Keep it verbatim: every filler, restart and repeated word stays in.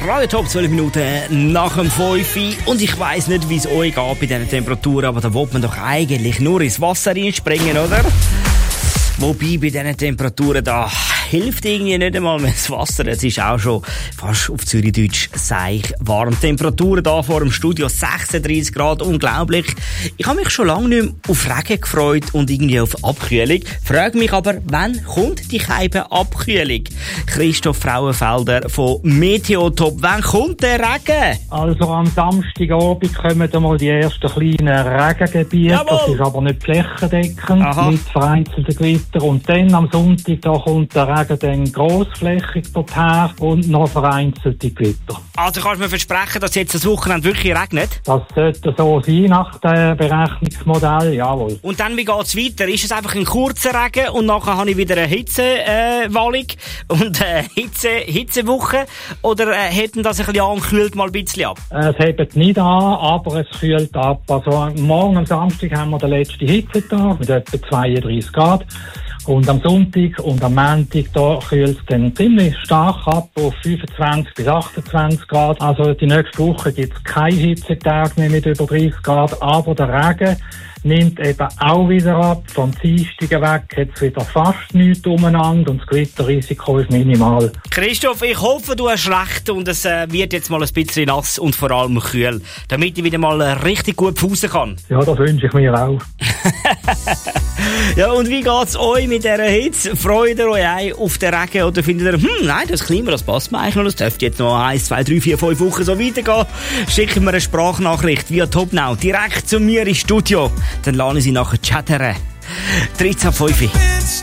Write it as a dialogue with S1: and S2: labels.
S1: Radio Top, zwölf Minuten nach dem fünf. Und ich weiss nicht, wie es euch geht bei diesen Temperaturen, aber da will man doch eigentlich nur ins Wasser reinspringen, oder? Wobei bei diesen Temperaturen da hilft irgendwie nicht einmal mehr das Wasser. Es ist auch schon fast auf Zürichdeutsch seich warm. Temperaturen da vor dem Studio sechsunddreissig Grad, unglaublich. Ich habe mich schon lange nicht mehr auf Regen gefreut und irgendwie auf Abkühlung. Frage mich aber, wann kommt die Keibe Abkühlung? Christoph Frauenfelder von Meteotop, wann kommt der Regen?
S2: Also am Samstagabend kommen einmal die ersten kleinen Regengebiete.
S1: Jawohl.
S2: Das ist aber nicht flächendeckend,
S1: Aha.
S2: mit vereinzelten Gewittern. Und dann am Sonntag, da kommt der Regen dann grossflächig dorthin und noch vereinzelte Gewitter.
S1: Also kannst du mir versprechen, dass jetzt das Wochenende wirklich regnet?
S2: Das sollte so sein nach dem Berechnungsmodell, jawohl.
S1: Und dann, wie geht's weiter? Ist es einfach ein kurzer Regen und nachher habe ich wieder eine Hitzewallung äh, und eine Hitze, Hitzewoche? Oder äh, hätten das ein bisschen angekühlt mal ein bisschen ab?
S2: Es hebt nicht an, aber es kühlt ab. Also morgen am Samstag haben wir den letzten Hitzetag mit etwa zweiunddreissig Grad. Und am Sonntag und am Montag, da kühlt es dann ziemlich stark ab auf fünfundzwanzig bis achtundzwanzig Grad. Also die nächste Woche gibt es keine Hitzetage mehr mit über dreißig Grad, aber der Regen nimmt eben auch wieder ab. Vom Dienstag weg hat es wieder fast nichts umeinander und das Gewitterrisiko ist minimal.
S1: Christoph, ich hoffe, du hast recht und es äh, wird jetzt mal ein bisschen nass und vor allem kühl, damit ich wieder mal äh, richtig gut pfusen kann.
S2: Ja, das wünsche ich mir auch.
S1: Ja, und wie geht's euch mit dieser Hitze? Freut ihr euch auch auf den Regen oder findet ihr, hm, nein, das Klima, das passt mir eigentlich noch, das dürfte jetzt noch eins, zwei, drei, vier, fünf Wochen so weitergehen? Schickt mir eine Sprachnachricht via Topnow direkt zu mir ins Studio. Dann lasse ich sie nachher chattern. dreizehn fünf.